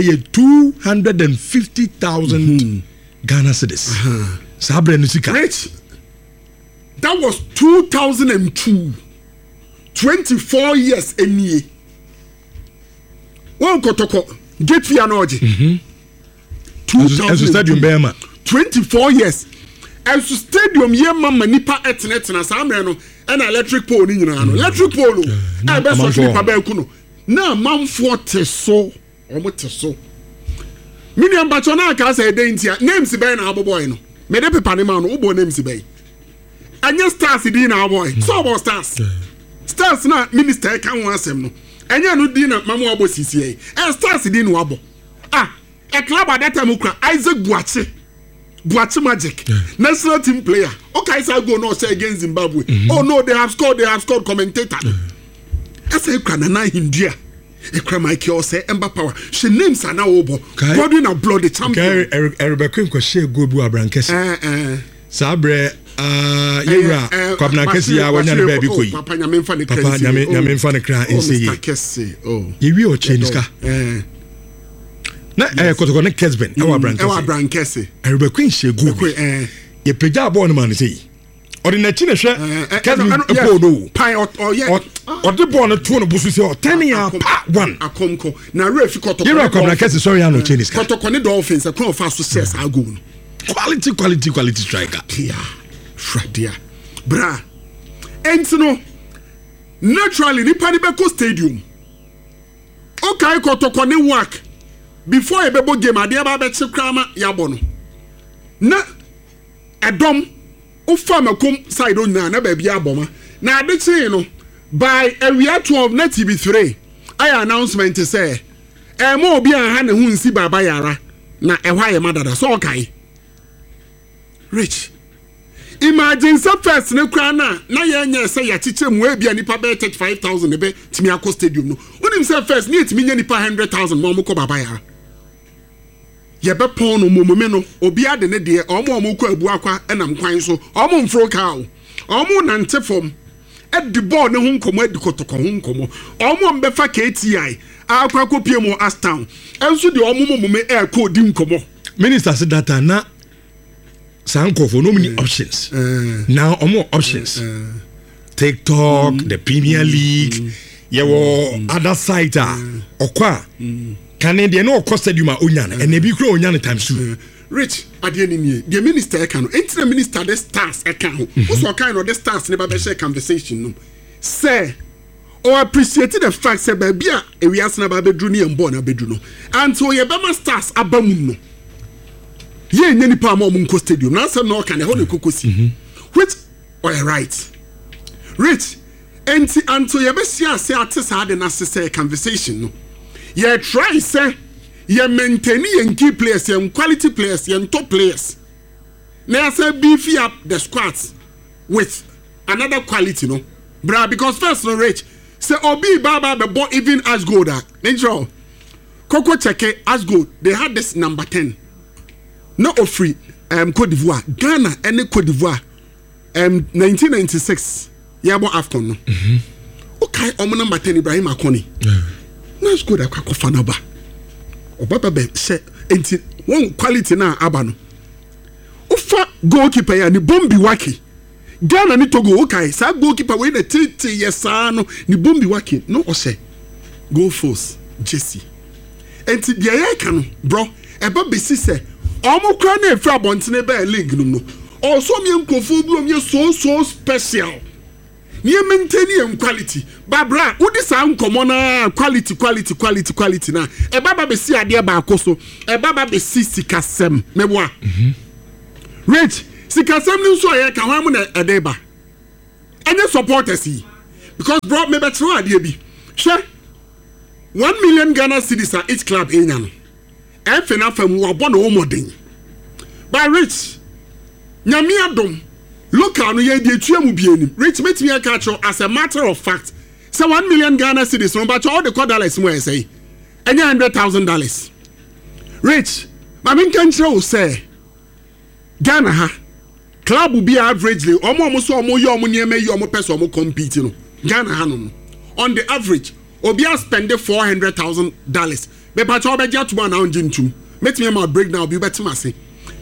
250,000 Ghana cedis sabre no sika rich that was 2002 24 years enie one kotoko get fee anoje 2000 stadium bema 24 years as stadium ye mama nipa etena samre no na electric pole ni nyina no electric pole e be so nipa ba ku no na manfo teso omo teso miniam bacho na aka say dentia names be na aboboy no me de pepa ne ma no ubo names be anya stars di na aboy so about stars na minister kan wan asem no anya no di na mama obo sisi stars di no abo a club at that time Isaac Buachi Magic, national team player. Okay, so I go no say against Zimbabwe. Oh no, they have scored. Commentator. I say Kranana India. Ekra Michael say Emba Power. She names are now over. Godwin and blood the champion. Eric Queen share good bu abrankesi. Sabre yera kwabna kesi ya wanya baby koyi. Papa nyame mfa ne kra ense ye. Oh. Yewi o cheniska. Na kotoko ne Kesben e wa brankese Eribe Queen shegu ye peja abo no man sei odi na chi ne hwe Kesben epo do pai odi bo no to no busu se 10 ya pa 1 akomko na refi kotoko ye kwabna kese sorry ano chenis kotoko ne Dolphins e kon fa so shares ago no quality striker Fradia bra entino naturally ni pani be ko stadium okay kotoko ne work before a bebo game ade ba be chikrama yabo no na edom ufa makom side on na ba bia aboma na ade chi no by area 12 na TV3 I announcement say mo obi an ha ne hu nsi baba yara na ehwa ye madada so okay rich imagine so first ne kra na ye nya say ya chiche mu e bia nipa be 35,000 be timi akọ stadium no onim say first ni timi nya nipa 100,000 mo ko baba yara ye be pon no momome no obi ade ne de omo ko abu akwa enam kwan so omo mfro ka omo nante fom e de ball ne hu nkomo edi kotoko hu nkomo omo mbefa KTI akwa kopie mo Astown enso de omo momome e ko di nkomo minister said that na sankofo no many options now omo options TikTok the Premier League other site okwa Canadian no cost stadium onyana and e bi kro onyana times 2 rich ade ni the minister can enter minister the stars account also kind of the stars never be share conversation no say or appreciate the fact say ba bia e wi asna ba bedru ni embo na bedru no until ye be ma stars abamu no ye nyani pa ma mo stadium na say no can e ho ne kokosi which all right rich enti until ye be share say atisa de na say conversation no ye try say ye maintain ye key players ye quality players ye top players na say beef up the squads with another quality no bra because first no rich say obi baba be bought even as good nature Coco check as good they had this number 10 no free Cote d'Ivoire Ghana and Cote d'Ivoire 1996 yabo AFCON no okay omo number 10 Ibrahim Akoni that's good akwa fanaba obaba be say enti one quality na aba no ufa goalkeeper ya ni Bombi Waki Ghana ni Togo okay sa goalkeeper we na 30 years no ni Bombi Waki no o say go force Jesse enti dia ya kan bro eba be si say omo kra na efra bontene be league no also me nkofo bi o me so special near maintaining quality. Babra, what is our common quality na. A baba be see idea ba koso. A baba be see sikasem. Mewa. Rich, sikasem ni so ye kan hamu na edeba. Any supporters see. Because bro me better idea bi. Share 1 million Ghana cedis at each club in yan. F enough from wabon o modern. By Rich, Nyami Adom. Look how you did you Rich met me a catch as a matter of fact. So 1 million Ghana cedis from but all the $100 more say. And $100,000. Rich, my main country say Ghana ha club will be averagely almost more person competing. Ghana Hanum. On the average, Obia spend $400,000. But I'll be just one out into. Let me my break now, be better massy.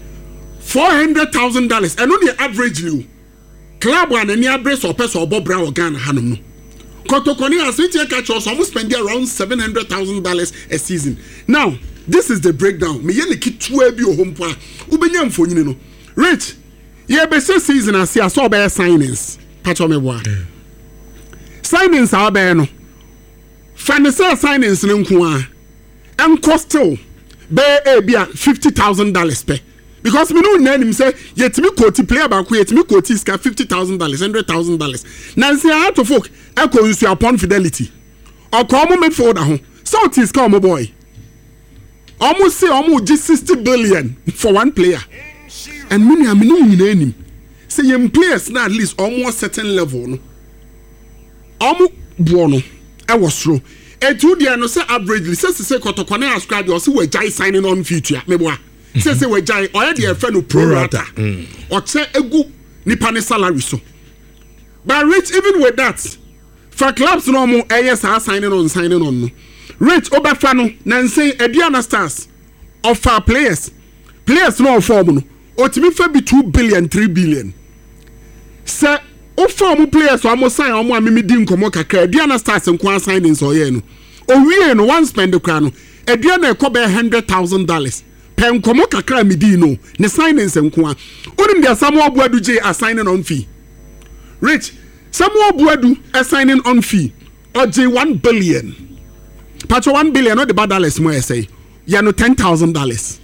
$400,000 and on the average you club one and near brace or person or Bob Brown or Ghana Hanum. Kotokoni has written catch us almost spend around $700,000 a season. Now, this is the breakdown. Me yellow kit 12 your home pa. Ubenyam for you know. Rich, yeah, be season I see I saw bear signings. Patch on me boy. Signings are bear no. Financial signings no kwa. And cost still bear $50,000 pay. Because me no name say yet me quote player back yet me quote is $50,000, $100,000. Now say how to folk echo use your upon fidelity. Or come me for that. So it is come boy. Almost say almost just 60 billion for one player. And many are no name. Say young players now at least almost certain level. No. Almost buono. I was true. And two the no say averagely say Kotokone ascribe or see we jai signing on future. Meboa. Say we jai already a friend of pro rata. Or say egu nipa ne salary so. But Rich, even with that, for clubs no more yes are signing on no. Rich Obafano Nancy Ediana Stars of our players no form no. Or to be fair be 2 billion, 3 billion. Say o form players so almost sign omo amemi di nkomo kakra Ediana Stars nkwa signings o ye no. O wie no one spend the crown. Ediana e ko be $100,000. Pen komo kakra midi no ne signings nko a onim dia Samuel Buadu J assigning on fee. Rich Samuel Buadu assigning on fee or J 1 billion. Patcho 1 billion no the bad dollars mo say ya no $10,000.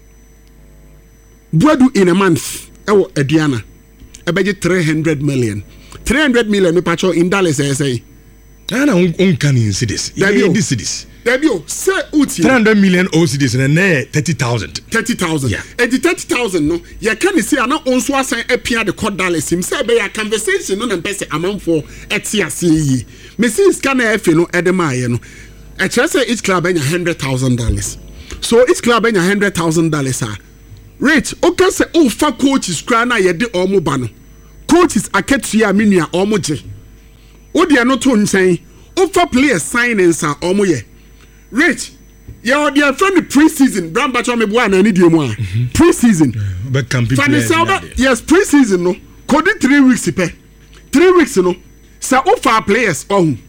Buadu in a month ewo Ediana e beje 300 million. 300 million no patcho in dollars say ana unkan in cities in these cities. Debio, say uti 300 million OCDs and 30,000. 30,000. Yeah. And the 30,000 no, you can see ana onso asan epia the court dollars him say be a conversation no na pese amount for etiase. Me see scan efe no edema ye no. I try say each club enya $100,000. So each club enya $100,000 ah. Rich, okay say o fa coaches kra na ye de omo ba no. Coaches aketua menua omo je. O de no to nchen. O fa players signings ah omo ye. Rich, you're the friend pre-season. Brown Bacho me boy na need you more. Pre-season. But can people yes, pre-season no. Code 3 weeks pay. 3 weeks no. So offer players on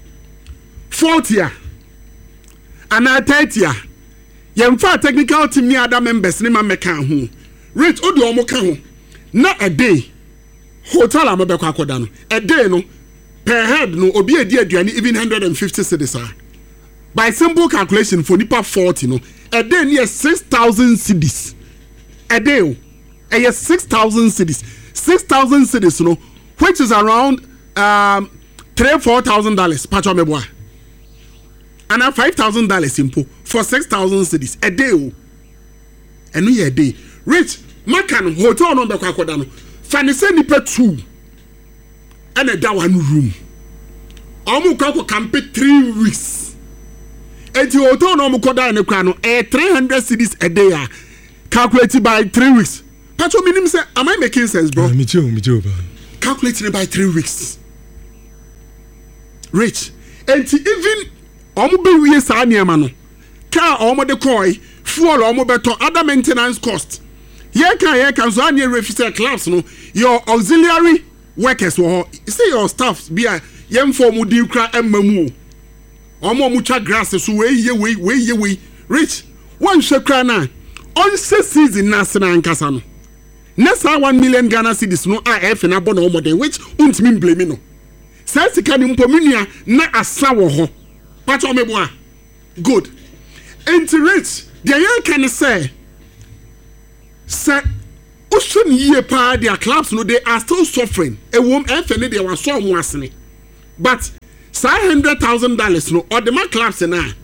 40 and 30. Yemfa technical team ni other members ni ma meka ho. Rich odi omo ka ho. Na a day. Hotel amabekwa akoda no. A day no per head no obi edi aduani even 150 cedis ah. By simple calculation for nipa 40 no a day near 6,000 cedis a day a 6,000 cedis 6,000 cedis no which is around $3,000-4,000 patcho me boy and $5,000 simple for 6,000 cedis a day and no a day Rich makan hotel no be kwakoda no fanise nipa 2 and a da one room omu kwako camp 3 weeks. And you don't know Mukoda and the crown, 300 cedis a day, calculated by 3 weeks. Patcho minimum say, am I making sense, bro? Me too, calculated by 3 weeks. Rich, and even Omobe we sa niamano. Car omo de koi, fuel omo beto other maintenance cost. Ye can so anya refuse class no. Your auxiliary workers wo say your staff be a yem for mu di kra emamu. Omo mucha grass so we Rich one shekra na on season na sena ankasa no. Next 1 million Ghana cedis no AF na bo na omo den which untimi blame no. Say sika ni mpominia na asa wo ho. Pacho meboa. Good. Interest. The young can say Ocean year pa their clubs no they are still suffering. A woman FNA they were so wasn't. But $100,000 no or the man clubs and I.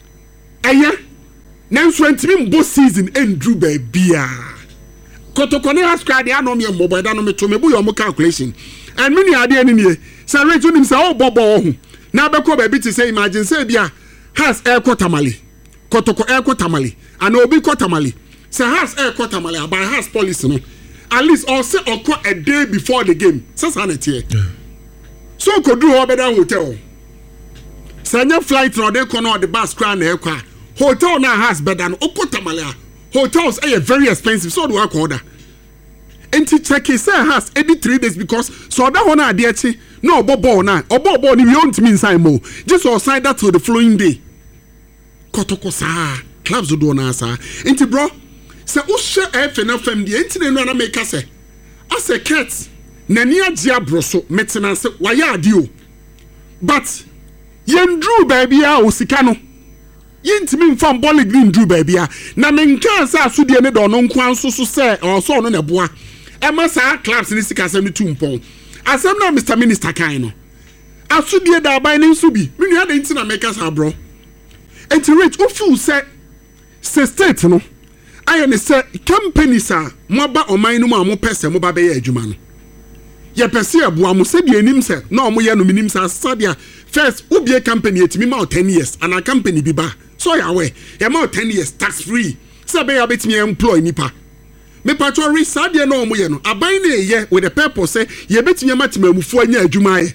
Now 20 both season and drew baby. Kotokone has cried the anomy mobile dynamic to me your calculation. And many are there in here. So rate him say oh bobo. Now beko baby to say imagine say bia has air kotamali. Kotoko air kotamali. And obi kotamali. Say has air kotamali by has policy no. At least or say occur a day before the game. So sanity. So could do over that hotel. Send your flight or they can the bus crown air car. Hotel now has better than Okotamala. Hotels are very expensive, so do I order. And to check his has every 3 days because so that one idea no bobo na or bobo ni want me inside more. Just or sign that to the following day. Kotoko sa clubs do na sa. Inti bro, say usha FNFM the internet no na make us say. As a cat, nania dia broso maintenance waya adio. But yendru baby a osikano. Yintimi mfam ball green drew baby na menka sa asudie ne do no nkwan so say or so no na boa e ma sa clubs ni sika asem tu mpon asem na Mr Minister kan no asudie da ban ni nso bi me nua da nti na make sa bro enti rich ofu say state no ayo ne say companies a mo ba oman no mo pese mo ba be ya adwuma no ye pese aboa mo se bi enim se na mo ye no minim sa sadia first ubie company etimi ma 10 years and a company bi ba so ya we ya ma 10 years tax free say be ya betimi employ nipa me patro re sadia na omo ye no aban na ye with the purpose say ye betimi matemamufu anya adwuma ye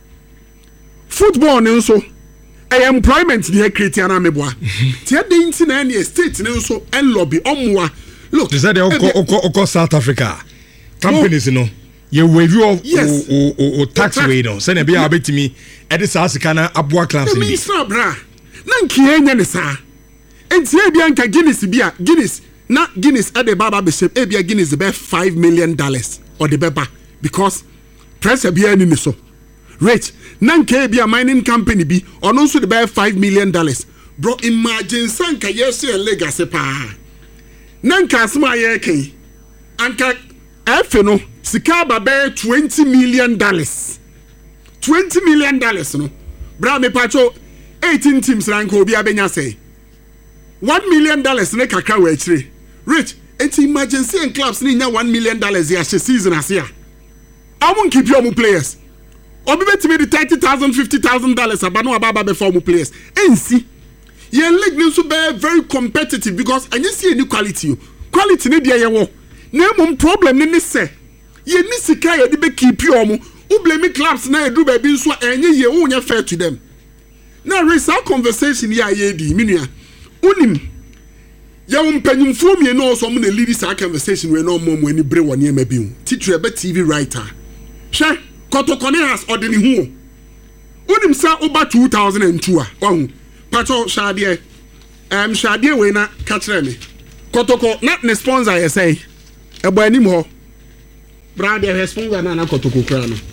football ne nso employment dey create na meboa tie dey nti na any state ne nso en lobby omwa look they said oko South Africa companies no you wave you tax way no say na be abetimi e dey sa sika na aboa class ni bi bra na nkie nya ne sa enti e bia nka Guinness na Guinness e dey baba be shape e bia Guinness be $5 million or the beba because pressure bia ni so rich na nka bia mining company bi ono nso dey be $5 million bro imagine sanka yes e legacy pa na nka asma ye kan anka efe no sika ba be $20 million $20 million no bra me pacho 18 teams rank obi abenya say $1 million ne kakra we chire rich enti emergency and clubs ni nya $1 million ya season asia amun keep your players obi betimi the $30,000 $50,000 abano ababa before mu players ensi ye league ni so be very competitive because anya see any quality ni dia ye wo na mum problem ni se ye ni sika ye de be keep your mu u blame clubs na edu ba bi nso enye ye unya fair to them na raise our conversation ya ye di minua unim ya umpanyumfo mi no so mo na lead this conversation we no mo ani bre woni ema bi titire be TV writer hwe kotokone has odeni hu unim sa oba 2002 a ohu pacho shade shade we na ka kire me kotoko na ne sponsor ye say ebo anim ho brand the sponsor na kotoko kra no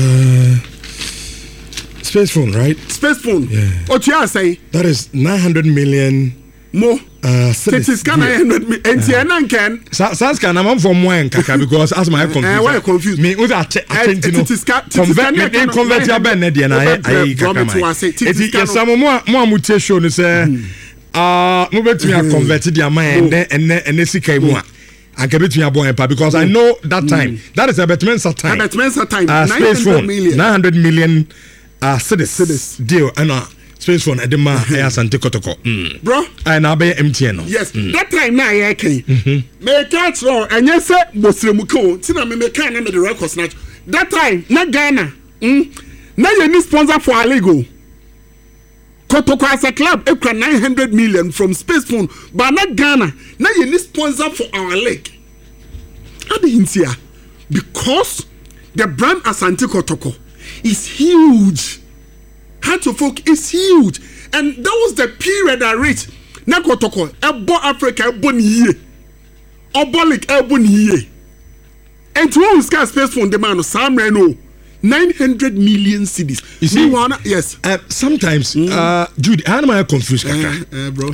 Space Phone, right? Space Phone. Yeah. What you are saying? That is 900 million more. Cities. Can 900 million. And Tiana can. Sans can I'm from one kaka because as my confused. Why confused? Me with that convert your band na I kaka. It is some more mutation is mo betumi convert their mind and sika mu I can bet me a because I know that time. That is a Betmensa time. Space Phone 900 million cities deal and Space Phone Edema Asante Kotoko. Bro, and I be MTN. Yes, that time now I came. Me catch roll and yes sir Bosremuko. Tina me can na the records now. That time na Ghana. Na you need sponsor for Aligo. Kotoko as a club ekra 900 million from Space Phone but not Ghana. Now you need sponsor for our league. How do you see? Because the brand Asante Kotoko is huge. How to folk is huge. And that was the period I reached. Na Kotoko, Ebo Africa, Ebo Niye. Obo League, Ebo Niye. And to all Space Phone demand Sam Reno. 900 million cedis. You see, yes. Sometimes, Jude, I am confused, bro.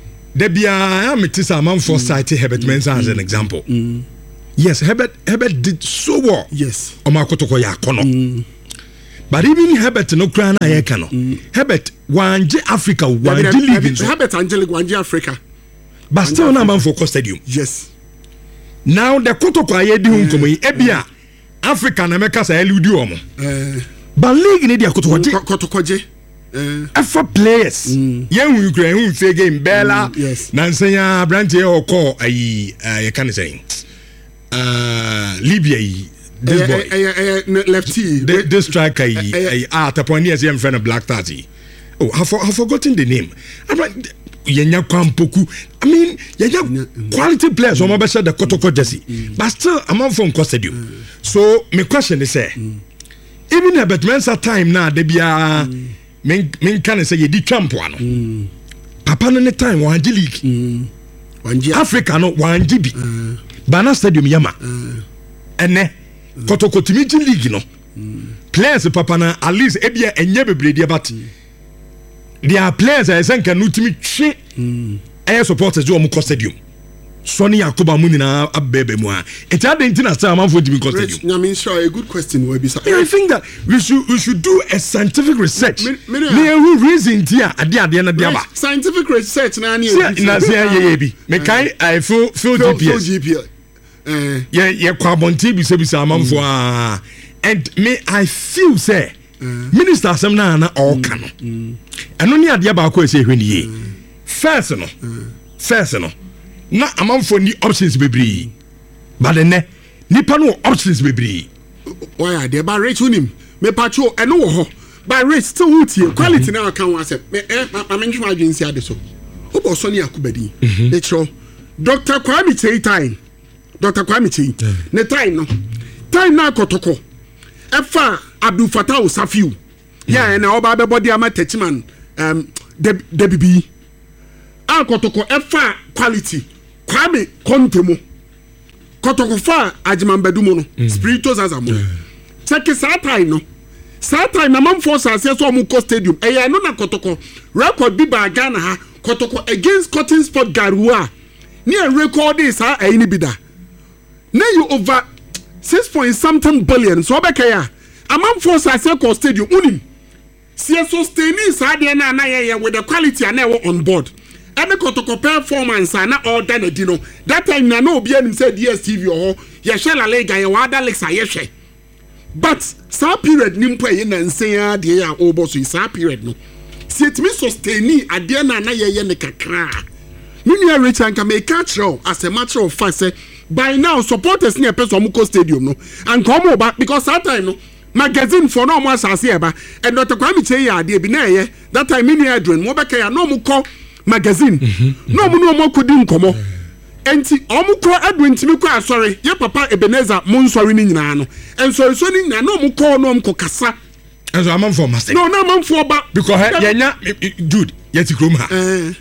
I am a man for citing Herbert Mensah as an example. Yes, Herbert did so well. Yes. Omakotoko ya kono. But even Herbert no krana ya kano. Herbert wanje Africa wanje league. Herbert Angelic wanje Africa. But still na man for Stadium. Yes. Now the Kotoko aye di hunkomo yi ebia Africa na meka sa eludi omo. But league ni dia Kotokoje. Alpha players. Yen Ukraine hu fe game Bella. Yes. Nansenya branche o call ayi you can say. Libya this boy lefty this striker taponi as friend of Black 30. Oh, I've forgotten the name. Yenya Kwampoku. I mean, yenya quality players on my best the Kotoko Jesse. But still I'm from Stadium. So my question is even a bet Mensah time now they be men can say you di champ one. Papa no time one league. Africa no one GB. Bana Stadium yama. Ene Kotoko Timiji League no. Players papa na at least ebia enye bebrede but there are players I think can ultimate shit. Air supporters do omo Stadium. Sonny Yakuba Munina abebe mu a. It had the star man for Jimmy Stadium. I mean sure a good question will be. I think that we should do a scientific research. Who reason here ade na dia ba. Scientific research na ani. Na say ye bi. Me kai I feel GPS. Yeah, kwabonti bi se amanfo a. And me I feel say minister asem na all can. Eno ni ade ba ko ese hwani ye. First no. Na amanfo ni options bebree. But then nipa no options bebree. Why are there by rate unim? Me patrol eno wo ho. By rate still wutie quality na kan wa se. Me amenhwe adwensi ade so. Obo so ni akubadi. E tro. Dr. Kwame Cheitain. Dr. Kwame Chei. Ne time no. Time na Kotoko. Efa Abdul Fattah Safiu. Yeah, na oba be body ama Techiman Debibi. Kotoko efa quality. Kwame Kontemo. Kotoko fa Ajimambedumo no. Spiritus Azamo. Check sa time no. Sa time na man force ase so mu ko stadium. E no na Kotoko. Record bi ba Ghana ha. Kotoko against Cotton Sport Garua. Near record is ha e ni bida. Now you over 6.something billion. So Bekaya. A man force ase ko stadium unim. See sustaining sa de na ye with the quality and on board. And the Kotoko performance and all done it, that time na no be any said DSTV or Yashela Lega Yawada Lexa Yeshe. But sa period nimpe in and say dear obosu is sa period no. See it me sustaining a dear na ye ne kakra. Many rich and can make catch as a matter of fact say by now supporters near Pesomuko Stadium no and come back because that time no magazine for no more sasieba and Dr. Kwame Chei ade bi na ye that time many adren mo beka ya no mo call magazine no mo kudi nkomo enti omukro adwen timi ko asori ye papa Ebenezer mo nsori ni nyina no ensori so ni nyina no mo call no mo kasa enso amam for master no na amam for ba because yenya dude yeti krom ha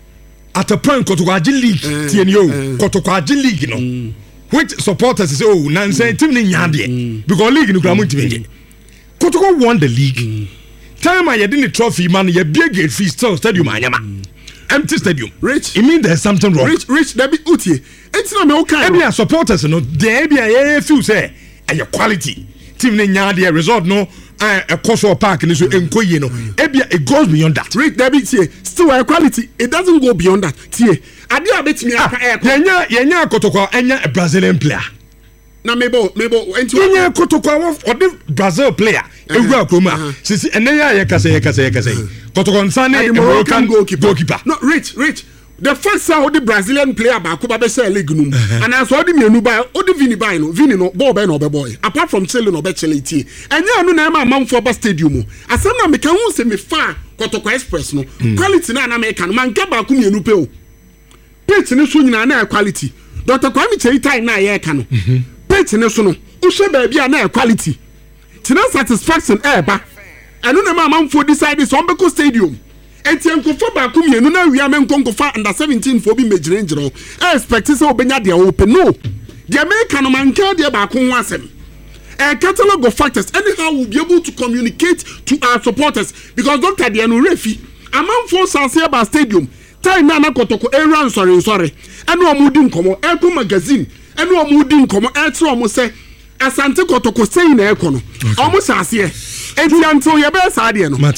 at a point Kotoko Agile League TNO Kotoko Agile League no which supporters say oh na say team ni nyade because league ni kura mo team Kotoko won the league time I didn't trophy man ye big gate fee still stadium anyama empty stadium rich it mean there's something wrong rich that be utie enti na me okay every supporters no there be a feel say your quality team ni nyade result no a Koso Park ni so enkoye no ebia it goes beyond that rich that be tie still a quality it doesn't go beyond that tie ade abetimi aka yenya Kotoko enya a Brazilian player na mebo enti yenya Kotoko of the Brazil player ewura kroma sisi enenya ye kase Kotoko nsane Moroccan goalkeeper no rich the first how the Brazilian player ba ko ba be say league num and as all the mienu ba o the Vini no ball be no be boy apart from Chile no be Chile tie enya anu na ma manfo ba stadium asem na me kan hu se me fa Kotoko Express no quality na America no man ka ba ko mienu pe o pitch ni so nyina na quality Dr. Kwame Cheitain na ye ka no pitch ni so no o hwe ba bia na quality tina satisfaction ba anu na ma manfo decide so be ko stadium enti enkofo ba ko mienu na wi amenkonkofa under 17 for bi mejirengiro expect say obenya de open no the American man ka de ba ko ho asem catalog of factors anyhow we'll be able to communicate to our supporters because Dr. Diano Refi among for Sansiaba Stadium time na kotoko era sorry and no mudi nkomo Echo magazine and no mudi nkomo etro omo say asante kotoko say na ekono omo sase e enti until ye be sa de no